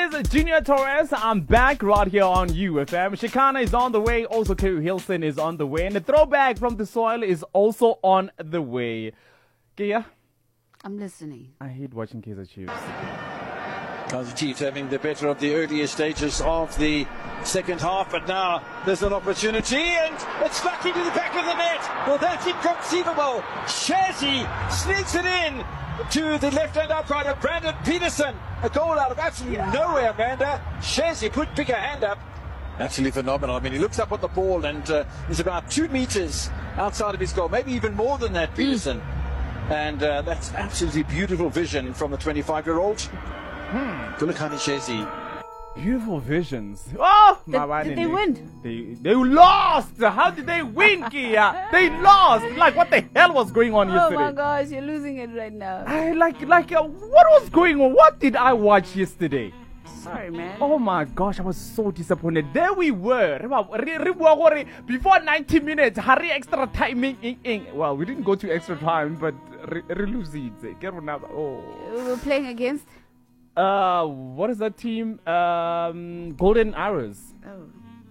is Junior Torres. I'm back right here on UFM. Shikana is on the way. Also, Kerry Hilson is on the way. And the throwback from the soil is also on the way. Kia? I'm listening. I hate watching Kaizer Chiefs. Kaizer Chiefs having the better of the earlier stages of the second half, but now there's an opportunity and it's back into the back of the net. Well, that's inconceivable. Shazi sneaks it in to the left-hand upright of Brandon Peterson. A goal out of absolutely nowhere, Amanda. Shazi put bigger hand up. Absolutely phenomenal. I mean, he looks up at the ball and he's about 2 meters outside of his goal, maybe even more than that, Peterson. And that's absolutely beautiful vision from the 25-year-old. Gulakani Shazi. Beautiful visions. Oh, Did they win? They lost. How did they win, Kia? They lost. Like, what the hell was going on yesterday? Oh my gosh, you're losing it right now. What was going on? What did I watch yesterday? Sorry, man. Oh my gosh, I was so disappointed. There we were. Before 90 minutes, hurry extra timing. Well, we didn't go to extra time, but lose it. Oh. We were playing against? What is that team? Golden Arrows. Oh.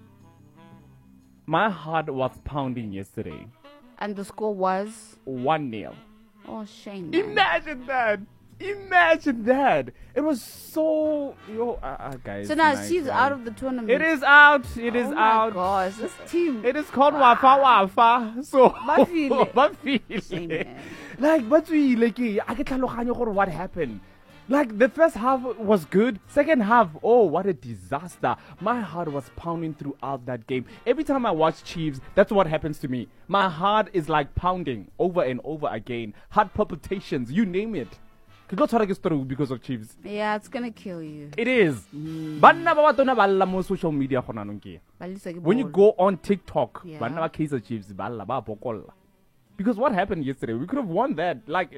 My heart was pounding yesterday. And the score was? 1-0. Oh, shame. Man. Imagine that. It was so... guys. So now she's out of the tournament. It is out. Oh my gosh, this team. It is called Wafa. So... Bafile. Shame, man. Like, but we, what happened? Like, the first half was good. Second half, oh, what a disaster. My heart was pounding throughout that game. Every time I watch Chiefs, that's what happens to me. My heart is like pounding over and over again. Heart palpitations, you name it. Because of Chiefs. Yeah, it's gonna kill you. It is. Social media. When you go on TikTok, Kaizer Chiefs. Because what happened yesterday? We could have won that. Like